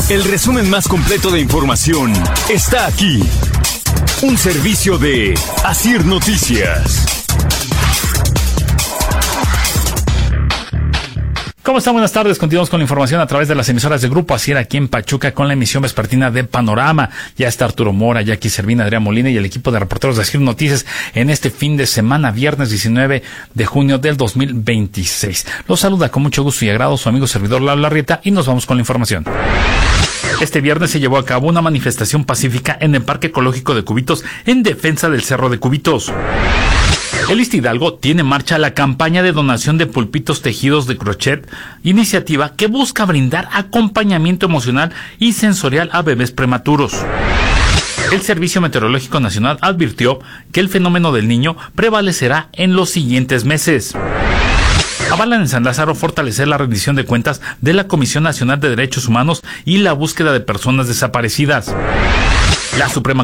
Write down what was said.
El resumen más completo de información está aquí. Un servicio de Asir Noticias. ¿Cómo están? Buenas tardes. Continuamos con la información a través de las emisoras de Grupo Asir aquí en Pachuca con la emisión vespertina de Panorama. Ya está Arturo Mora, Jackie Servín, Adrián Molina y el equipo de reporteros de Asir Noticias en este fin de semana, viernes 19 de junio del 2026. Los saluda con mucho gusto y agrado su amigo servidor Lalo Larrieta y nos vamos con la información. Este viernes se llevó a cabo una manifestación pacífica en el Parque Ecológico de Cubitos en defensa del Cerro de Cubitos. El ISSSTE Hidalgo tiene en marcha la campaña de donación de pulpitos tejidos de crochet, iniciativa que busca brindar acompañamiento emocional y sensorial a bebés prematuros. El Servicio Meteorológico Nacional advirtió que el fenómeno del Niño prevalecerá en los siguientes meses. Avalan en San Lázaro fortalecer la rendición de cuentas de la Comisión Nacional de Derechos Humanos y la búsqueda de personas desaparecidas. La Suprema